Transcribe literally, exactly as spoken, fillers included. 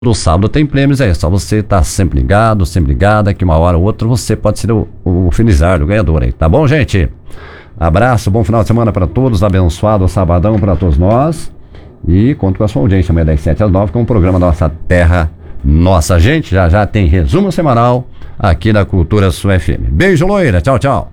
todo sábado tem prêmios, é só você estar sempre ligado, sempre ligada, que uma hora ou outra você pode ser o, o felizardo, o ganhador aí, tá bom, gente? Abraço, bom final de semana para todos, abençoado sabadão para todos nós, e conto com a sua audiência amanhã das sete às nove com o programa Nossa Terra, Nossa Gente. Já já tem resumo semanal aqui na Cultura Sul F M. Beijo, loira, tchau, tchau.